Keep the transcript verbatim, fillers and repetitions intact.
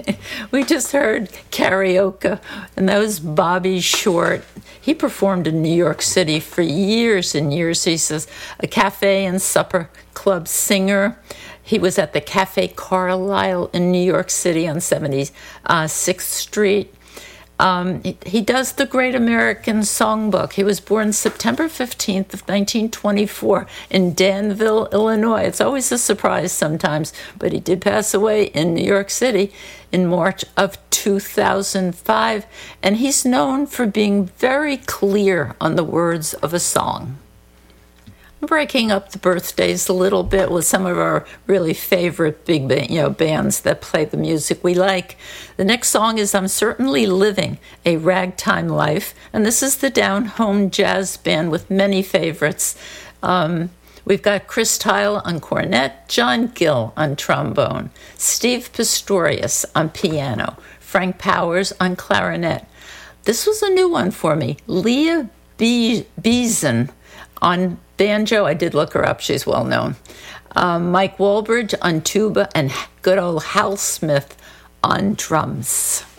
We just heard Karaoke, and that was Bobby Short. He performed in New York City for years and years. He's a, a cafe and supper club singer. He was at the Cafe Carlyle in New York City on seventy-sixth Street. Um, he, he does the Great American Songbook. He was born September fifteenth of nineteen twenty-four in Danville, Illinois. It's always a surprise sometimes, but he did pass away in New York City in March of two thousand five, and he's known for being very clear on the words of a song. Breaking up the birthdays a little bit with some of our really favorite big band, you know, bands that play the music we like. The next song is I'm Certainly Living a Ragtime Life, and this is the Down Home Jazz Band with many favorites. Um, we've got Chris Tile on cornet, John Gill on trombone, Steve Pistorius on piano, Frank Powers on clarinet. This was a new one for me, Leah Be- Beeson on banjo. I did look her up. She's well known. Um, Mike Walbridge on tuba and good old Hal Smith on drums.